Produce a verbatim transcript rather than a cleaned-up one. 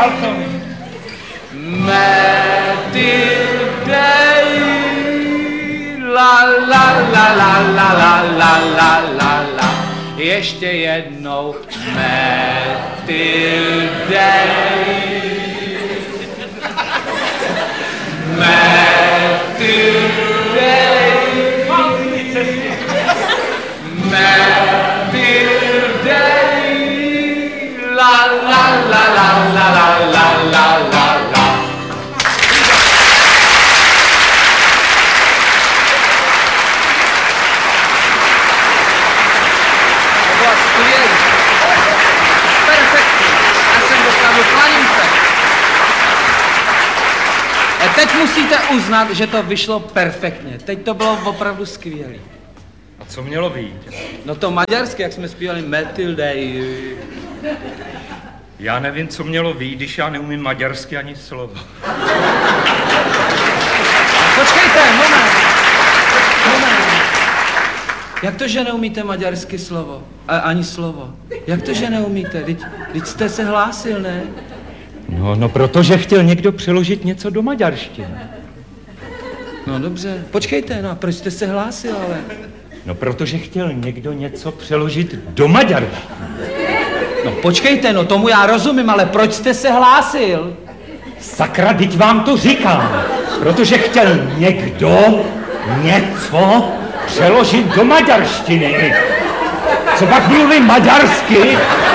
balkony. Metildej, la la la la la la la la la la. Ještě jednou. Metildej. Metildej. Metildej. La la la la la la la la la la. To bylo skvělé. Perfektní. Já jsem dostal klaním se. A teď musíte uznat, že to vyšlo perfektně. Teď to bylo opravdu skvělé. A co mělo být? No to maďarsky, jak jsme zpívali Metildej. Já nevím, co mělo být, když já neumím maďarsky ani slovo. Počkejte, moment. Moment. Jak to, že neumíte maďarsky slovo? A, ani slovo. Jak to, že neumíte? Teď, teď jste se hlásil, ne? No, no, protože chtěl někdo přeložit něco do maďarštiny. No dobře. Počkejte, no a proč jste se hlásil, ale? No, protože chtěl někdo něco přeložit do maďarštiny. No počkejte, no tomu já rozumím, ale proč jste se hlásil? Sakra, teď vám to říkám. Protože chtěl někdo něco přeložit do maďarštiny. Co pak mluví maďarsky,